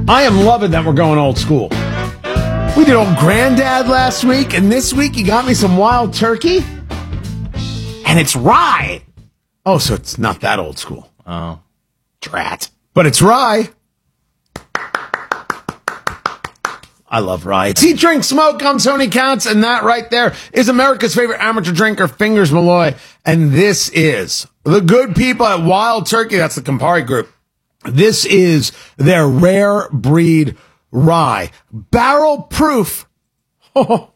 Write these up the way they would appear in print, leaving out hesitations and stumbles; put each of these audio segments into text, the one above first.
I am loving that we're going old school. We did Old Granddad last week, and this week you got me some Wild Turkey. And it's rye. Oh, so it's not that old school. Oh. Drat. But it's rye. I love rye. It's Eat, Drink, Smoke. I'm Tony Katz, and that right there is America's favorite amateur drinker, Fingers Malloy. And this is the good people at Wild Turkey. That's the Campari Group. This is their rare breed rye. Barrel proof. This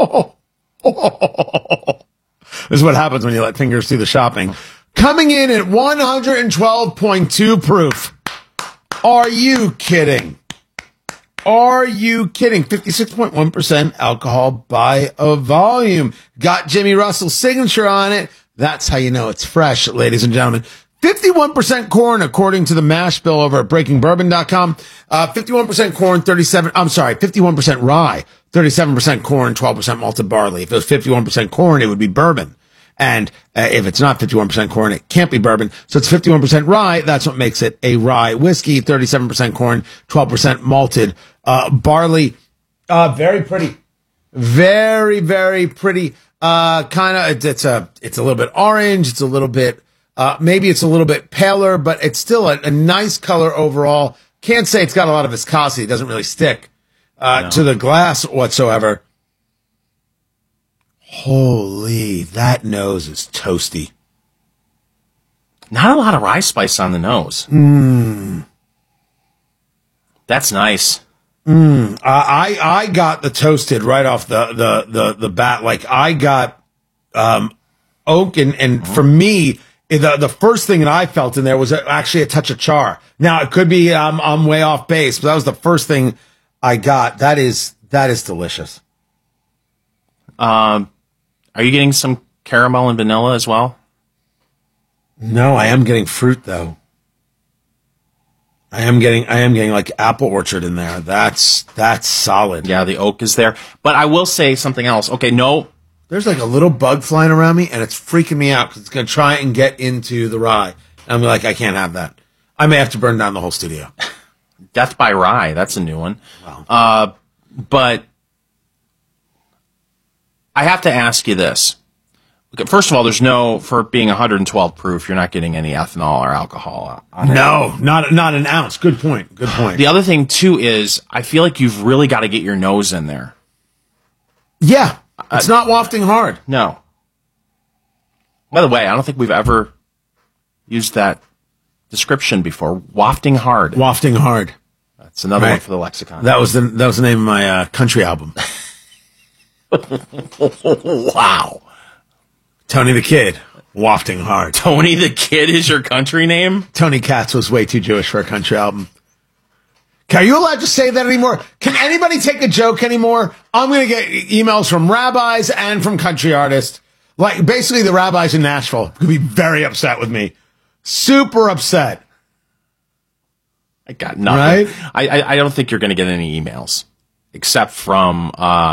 is what happens when you let Fingers do the shopping. Coming in at 112.2 proof. Are you kidding? Are you kidding? 56.1% alcohol by a volume. Got Jimmy Russell's signature on it. That's how you know it's fresh, ladies and gentlemen. 51% corn, according to the mash bill over at breakingbourbon.com. 51% corn, 51% rye, 37% corn, 12% malted barley. If it was 51% corn, it would be bourbon. And if it's not 51% corn, it can't be bourbon. So it's 51% rye. That's what makes it a rye whiskey. 37% corn, 12% malted barley. Very pretty. Very, very pretty. It's a little bit orange. It's a little bit, maybe it's a little bit paler, but it's still a nice color overall. Can't say it's got a lot of viscosity. It doesn't really stick to the glass whatsoever. Holy, that nose is toasty. Not a lot of rye spice on the nose. That's nice. I got the toasted right off the bat. Like I got oak and for me the first thing that I felt in there was actually a touch of char. Now it could be I'm way off base, but that was the first thing I got. That is delicious. Are you getting some caramel and vanilla as well? No, I am getting fruit though. I am getting like apple orchard in there. That's solid. Yeah, the oak is there. But I will say something else. Okay, no. There's like a little bug flying around me, and it's freaking me out because it's going to try and get into the rye. And I'm like, I can't have that. I may have to burn down the whole studio. Death by Rye. That's a new one. Wow. But I have to ask you this. Okay, first of all, there's no, for being 112 proof, you're not getting any ethanol or alcohol on it. No, not an ounce. Good point. Good point. The other thing, too, is I feel like you've really got to get your nose in there. Yeah. It's not wafting hard. No. By the way, I don't think we've ever used that description before. Wafting hard. Wafting hard. That's another one for the lexicon. That was the name of my country album. Wow. Tony the Kid, wafting hard. Tony the Kid is your country name? Tony Katz was way too Jewish for a country album. Are you allowed to say that anymore? Can anybody take a joke anymore? I'm going to get emails from rabbis and from country artists. Like, basically the rabbis in Nashville could be very upset with me. Super upset. I got nothing. Right? I don't think you're going to get any emails. Except from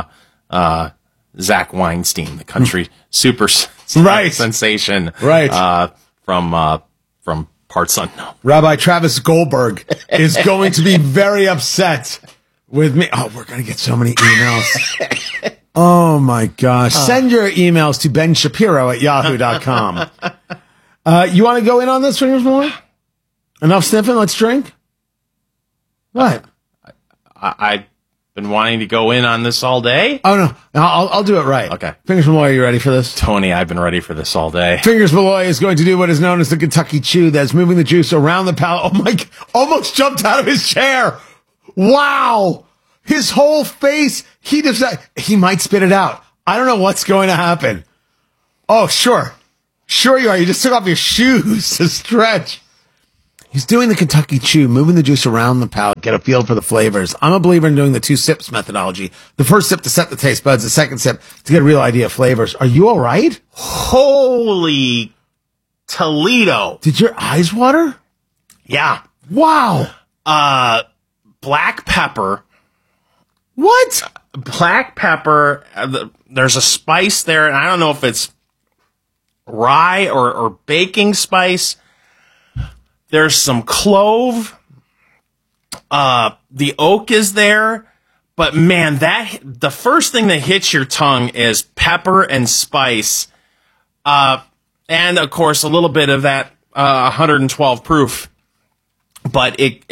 Zach Weinstein, the country super sensation. Right. From Parts Unknown. Rabbi Travis Goldberg is going to be very upset with me. Oh, we're going to get so many emails. Oh, my gosh. Send your emails to benshapiro@yahoo.com. You want to go in on this, Fingers Malloy? Enough sniffing? Let's drink? What? I've been wanting to go in on this all day. Oh, no. I'll do it right. Okay. Fingers Malloy, are you ready for this? Tony, I've been ready for this all day. Fingers Malloy is going to do what is known as the Kentucky Chew. That's moving the juice around the palate. Oh, my, almost jumped out of his chair. Wow. His whole face, he might spit it out. I don't know what's going to happen. Oh, sure. Sure you are. You just took off your shoes to stretch. He's doing the Kentucky Chew, moving the juice around the palate, get a feel for the flavors. I'm a believer in doing the 2 sips methodology. The first sip to set the taste buds, the second sip to get a real idea of flavors. Are you all right? Holy Toledo. Did your eyes water? Yeah. Wow. Black pepper. What? Black pepper. There's a spice there, and I don't know if it's rye or baking spice. There's some clove. The oak is there, but man, the first thing that hits your tongue is pepper and spice. And of course, a little bit of that 112 proof, but it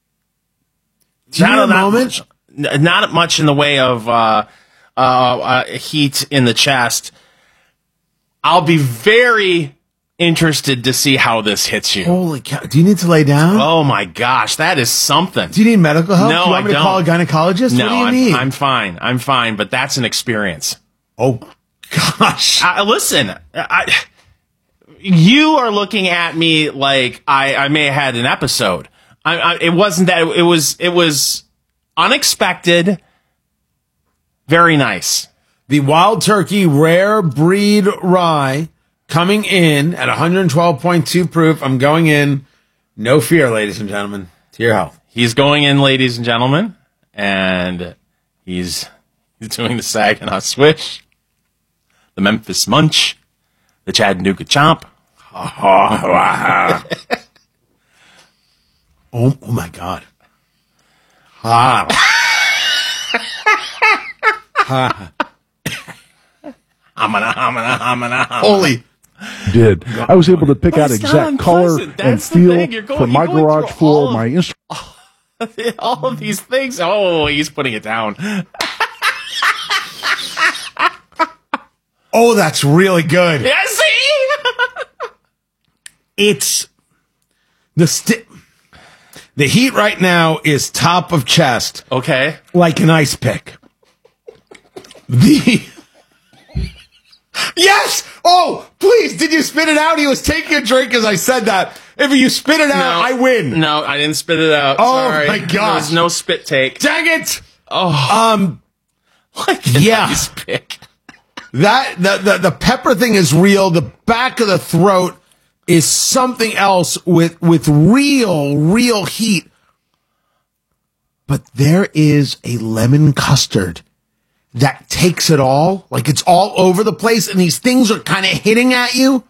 not much in the way of heat in the chest. I'll be very interested to see how this hits you. Holy cow! Do you need to lay down? Oh my gosh, that is something. Do you need medical help? No, do you want me to call a gynecologist? No, what do you need? I'm fine. I'm fine, but that's an experience. Oh gosh! Listen. You are looking at me like I may have had an episode. It wasn't that. It was unexpected. Very nice. The Wild Turkey Rare Breed Rye coming in at 112.2 proof. I'm going in. No fear, ladies and gentlemen. To your health. He's going in, ladies and gentlemen, and he's doing the Saginaw Swish, the Memphis Munch, the Chattanooga Chomp. Oh my God. Holy. Did. I was able to pick out exact color and feel for my garage floor, my instrument. All of these things. Oh, he's putting it down. Oh, that's really good. Yeah, see? It's the heat right now is top of chest. Okay. Like an ice pick. Yes! Oh, please, did you spit it out? He was taking a drink as I said that. If you spit it out, I win. No, I didn't spit it out. Oh, sorry. my gosh. There was no spit take. Dang it! Oh. Like an ice pick. The pepper thing is real. The back of the throat is something else with real heat. But there is a lemon custard that takes it all. Like it's all over the place and these things are kind of hitting at you.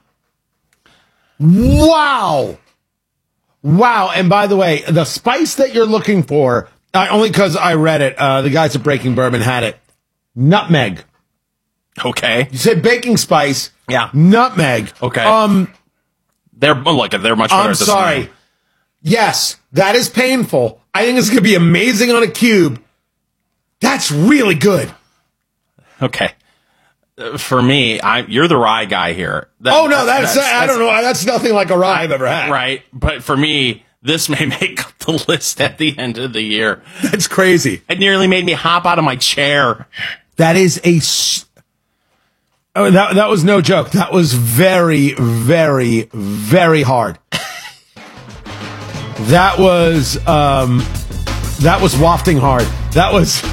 Wow. Wow. And by the way, the spice that you're looking for, only because I read it, the guys at Breaking Bourbon had it. Nutmeg. Okay. You said baking spice. Yeah. Nutmeg. Okay. They're much better. I'm sorry. Yes, that is painful. I think it's going to be amazing on a cube. That's really good. Okay. For me, you're the rye guy here. I don't know. That's nothing like a rye I've ever had. Right. But for me, this may make the list at the end of the year. That's crazy. It nearly made me hop out of my chair. That is that was no joke. That was very, very, very hard. That was wafting hard. That was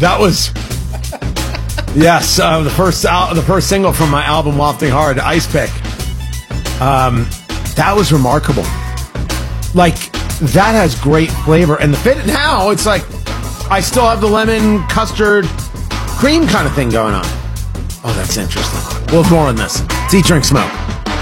yes, the first single from my album Wafting Hard, Ice Pick. That was remarkable. Like that has great flavor, and the fit now it's like I still have the lemon custard cream kind of thing going on. Oh, that's interesting. We'll have more on this. It's Eat, Drink, Smoke.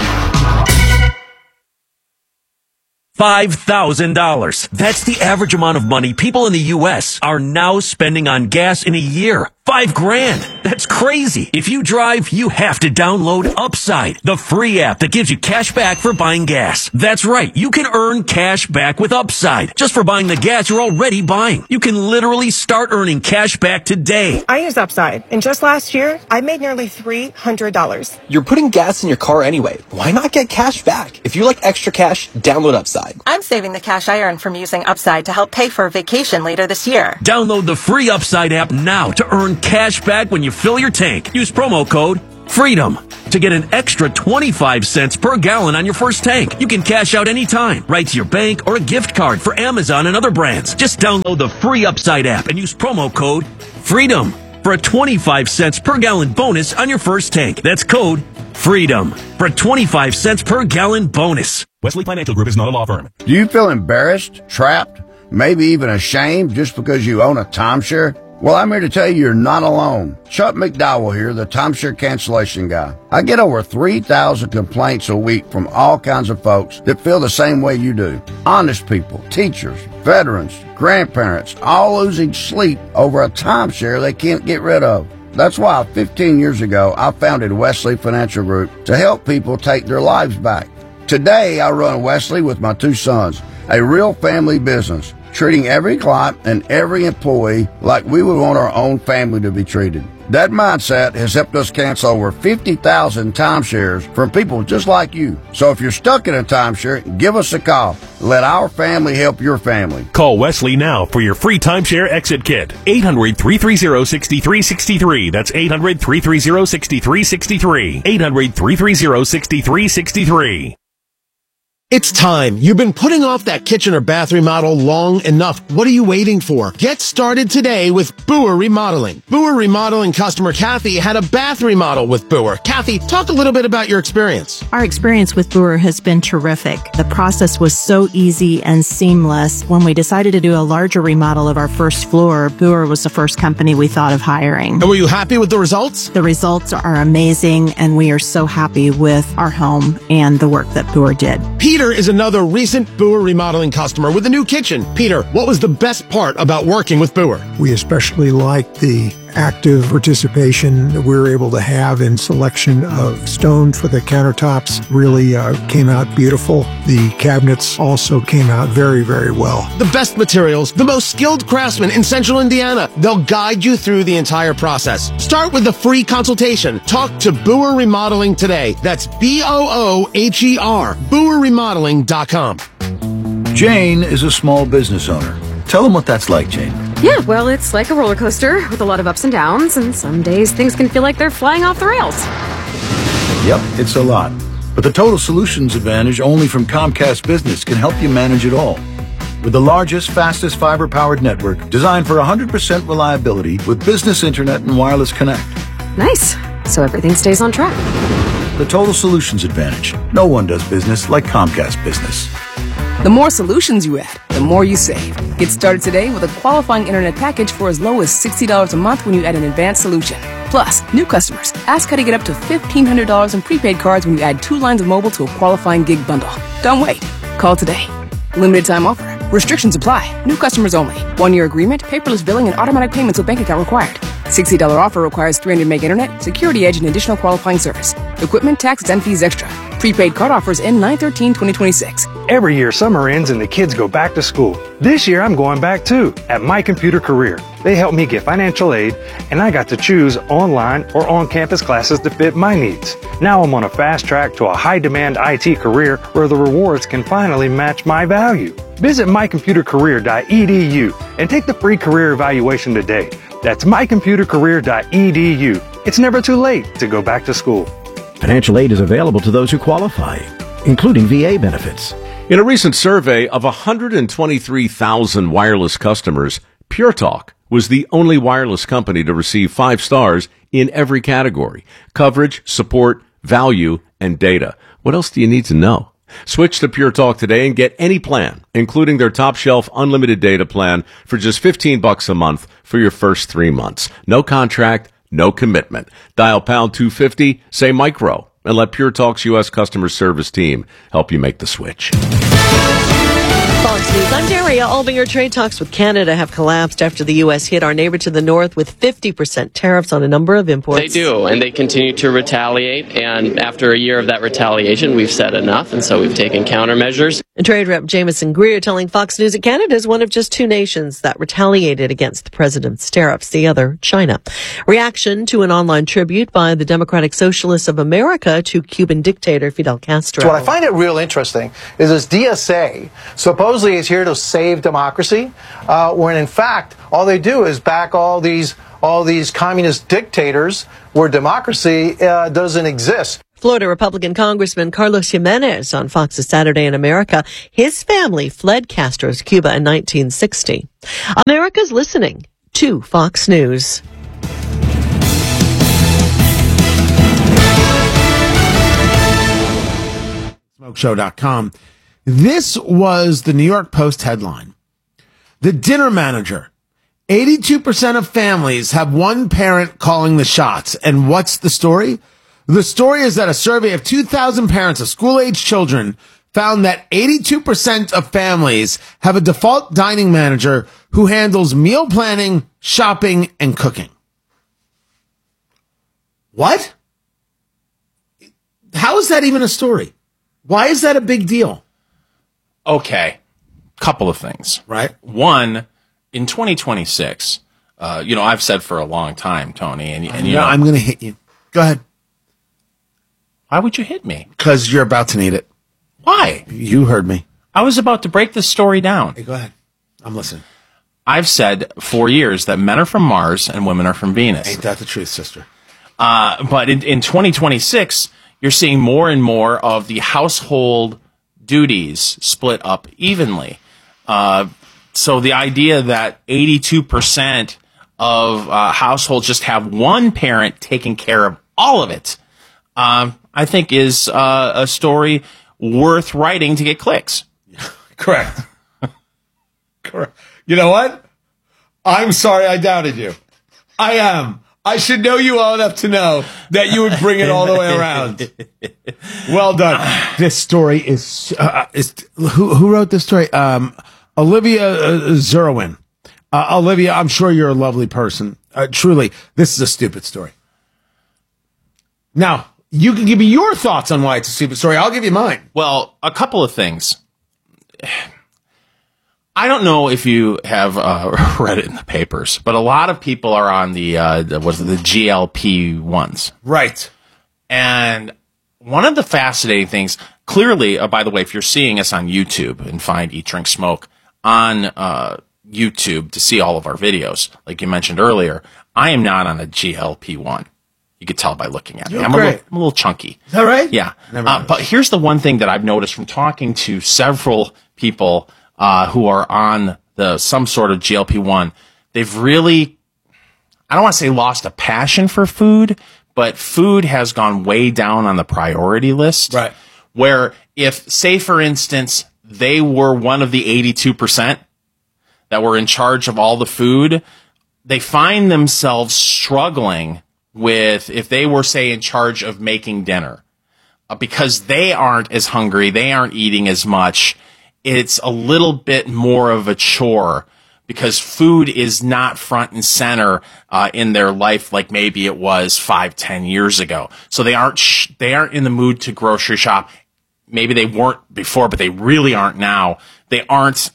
$5,000. That's the average amount of money people in the U.S. are now spending on gas in a year. $5,000. That's crazy. If you drive, you have to download Upside, the free app that gives you cash back for buying gas. That's right. You can earn cash back with Upside just for buying the gas you're already buying. You can literally start earning cash back today. I use Upside, and just last year, I made nearly $300. You're putting gas in your car anyway. Why not get cash back? If you like extra cash, download Upside. I'm saving the cash I earn from using Upside to help pay for a vacation later this year. Download the free Upside app now to earn cash back when you fill your tank. Use promo code FREEDOM to get an extra 25 cents per gallon on your first tank. You can cash out anytime, right to your bank or a gift card for Amazon and other brands. Just download the free Upside app and use promo code FREEDOM for a 25 cents per gallon bonus on your first tank. That's code FREEDOM for a 25 cents per gallon bonus. Wesley Financial Group is not a law firm. Do you feel embarrassed, trapped, maybe even ashamed just because you own a timeshare? Well, I'm here to tell you you're not alone. Chuck McDowell here, the timeshare cancellation guy. I get over 3,000 complaints a week from all kinds of folks that feel the same way you do. Honest people, teachers, veterans, grandparents, all losing sleep over a timeshare they can't get rid of. That's why 15 years ago, I founded Wesley Financial Group to help people take their lives back. Today, I run Wesley with my 2 sons, a real family business, treating every client and every employee like we would want our own family to be treated. That mindset has helped us cancel over 50,000 timeshares from people just like you. So if you're stuck in a timeshare, give us a call. Let our family help your family. Call Wesley now for your free timeshare exit kit. 800-330-6363. That's 800-330-6363. 800-330-6363. It's time. You've been putting off that kitchen or bath remodel long enough. What are you waiting for? Get started today with Boer Remodeling. Boer Remodeling customer Kathy had a bath remodel with Boer. Kathy, talk a little bit about your experience. Our experience with Boer has been terrific. The process was so easy and seamless. When we decided to do a larger remodel of our first floor, Boer was the first company we thought of hiring. And were you happy with the results? The results are amazing, and we are so happy with our home and the work that Boer did. Peter is another recent Boer Remodeling customer with a new kitchen. Peter, what was the best part about working with Boer? We especially liked the active participation that we were able to have in selection of stone for the countertops. Really came out beautiful. The cabinets also came out very, very well. The best materials, the most skilled craftsmen in Central Indiana. They'll guide you through the entire process. Start with a free consultation. Talk to Boer Remodeling today. That's BOOHER, BoerRemodeling.com. Jane is a small business owner. Tell them what that's like, Jane. Yeah, well, it's like a roller coaster with a lot of ups and downs, and some days things can feel like they're flying off the rails. Yep, it's a lot. But the Total Solutions Advantage only from Comcast Business can help you manage it all. With the largest, fastest fiber-powered network designed for 100% reliability with business internet and wireless connect. Nice. So everything stays on track. The Total Solutions Advantage. No one does business like Comcast Business. The more solutions you add, the more you save. Get started today with a qualifying internet package for as low as $60 a month when you add an advanced solution. Plus, new customers, ask how to get up to $1,500 in prepaid cards when you add 2 lines of mobile to a qualifying gig bundle. Don't wait. Call today. Limited time offer. Restrictions apply. New customers only. 1-year agreement, paperless billing, and automatic payments with bank account required. $60 offer requires 300 meg internet, security edge, and additional qualifying service. Equipment, taxes, and fees extra. Prepaid card offers end 9/13/2026. Every year summer ends and the kids go back to school. This year I'm going back too at My Computer Career. They helped me get financial aid and I got to choose online or on-campus classes to fit my needs. Now I'm on a fast track to a high-demand IT career where the rewards can finally match my value. Visit mycomputercareer.edu and take the free career evaluation today. That's mycomputercareer.edu. It's never too late to go back to school. Financial aid is available to those who qualify, including VA benefits. In a recent survey of 123,000 wireless customers, Pure Talk was the only wireless company to receive 5 stars in every category: coverage, support, value, and data. What else do you need to know? Switch to Pure Talk today and get any plan, including their top shelf unlimited data plan for just $15 a month for your first 3 months. No contract, no commitment. Dial pound 250, say micro, and let Pure Talk's U.S. customer service team help you make the switch. Fox News, I'm Daria. All bigger trade talks with Canada have collapsed after the U.S. hit our neighbor to the north with 50% tariffs on a number of imports. They do, and they continue to retaliate. And after a year of that retaliation, we've said enough, and so we've taken countermeasures. And Trade Rep Jameson Greer telling Fox News that Canada is one of just 2 nations that retaliated against the president's tariffs, the other, China. Reaction to an online tribute by the Democratic Socialists of America to Cuban dictator Fidel Castro. So what I find it real interesting is this DSA supposedly is here to save democracy, when in fact all they do is back all these communist dictators where democracy doesn't exist. Florida Republican Congressman Carlos Jimenez on Fox's Saturday in America. His family fled Castro's Cuba in 1960. America's listening to Fox News. Smokeshow.com. This was the New York Post headline. The dinner manager 82% of families have one parent calling the shots. And what's the story? The story is that a survey of 2,000 parents of school-age children found that 82% of families have a default dining manager who handles meal planning, shopping, and cooking. What? How is that even a story? Why is that a big deal? Okay. Couple of things. Right. One, in 2026, I've said for a long time, Tony, and you know, I'm going to hit you. Go ahead. Why would you hit me? Because you're about to need it. Why? You heard me. I was about to break this story down. Hey, go ahead. I'm listening. I've said for years that men are from Mars and women are from Venus. Ain't that the truth, sister? But in 2026, you're seeing more and more of the household duties split up evenly. So the idea that 82% of households just have one parent taking care of all of it, I think is a story worth writing to get clicks. Correct. Correct. You know what? I'm sorry I doubted you. I am. I should know you well enough to know that you would bring it all the way around. Well done. This story is who wrote this story? Olivia Zerwin. Olivia, I'm sure you're a lovely person. Truly, this is a stupid story. Now, you can give me your thoughts on why it's a stupid story. I'll give you mine. Well, a couple of things. I don't know if you have read it in the papers, but a lot of people are on the GLP-1s. Right. And one of the fascinating things, clearly, by the way, if you're seeing us on YouTube and find Eat, Drink, Smoke on YouTube to see all of our videos, like you mentioned earlier, I am not on a GLP-1. You could tell by looking at me. I'm a little chunky. Is that right? Yeah. But here's the one thing that I've noticed from talking to several people who are on some sort of GLP-1. They've really, I don't want to say lost a passion for food, but food has gone way down on the priority list. Right. Where if, say, for instance, they were one of the 82% that were in charge of all the food, they find themselves struggling with if they were, say, in charge of making dinner. Because they aren't as hungry, they aren't eating as much. It's a little bit more of a chore because food is not front and center in their life like maybe it was 5-10 years ago. So they aren't in the mood to grocery shop. Maybe they weren't before, but they really aren't now. They aren't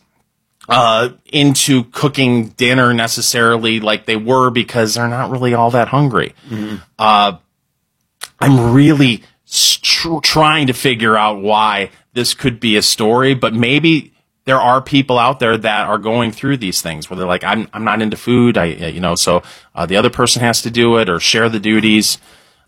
into cooking dinner necessarily like they were because they're not really all that hungry. Mm-hmm. I'm really trying to figure out why this could be a story, but maybe there are people out there that are going through these things where they're like, I'm not into food. So the other person has to do it or share the duties.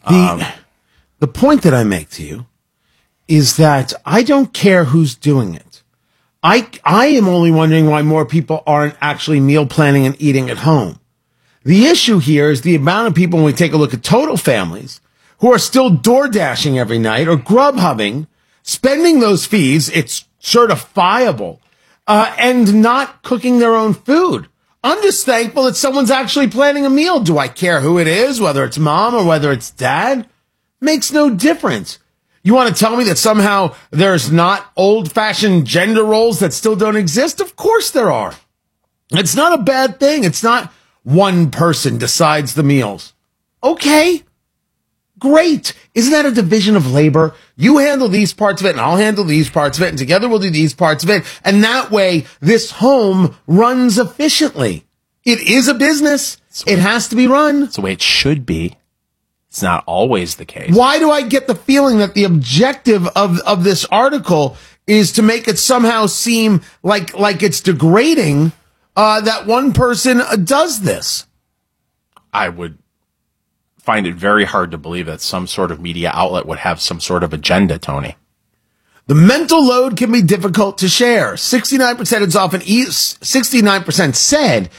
The point that I make to you is that I don't care who's doing it. I am only wondering why more people aren't actually meal planning and eating at home. The issue here is the amount of people, when we take a look at total families, who are still door dashing every night or Grubhubbing, spending those fees, it's certifiable, and not cooking their own food. I'm just thankful that someone's actually planning a meal. Do I care who it is, whether it's mom or whether it's dad? Makes no difference. You want to tell me that somehow there's not old-fashioned gender roles that still don't exist? Of course there are. It's not a bad thing. It's not one person decides the meals. Okay. Great. Isn't that a division of labor? You handle these parts of it and I'll handle these parts of it and together we'll do these parts of it. And that way this home runs efficiently. It is a business. It has to be run. It's the way it should be. It's not always the case. Why do I get the feeling that the objective of this article is to make it somehow seem like it's degrading that one person does this? I would find it very hard to believe that some sort of media outlet would have some sort of agenda, Tony. The mental load can be difficult to share. 69% said